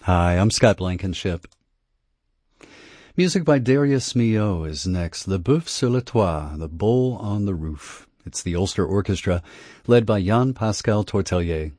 Hi, I'm Scott Blankenship. Music by Darius Milhaud is next. Le Boeuf sur le Toit, The Bull on the Roof. It's the Ulster Orchestra, led by Jan Pascal Tortelier.